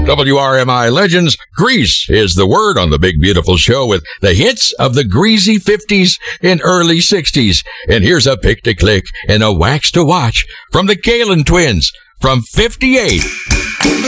WRMI Legends, grease is the word on the Big Beautiful Show with the hits of the greasy 50s and early 60s. And here's a pick to click and a wax to watch from the Kalin Twins from 58.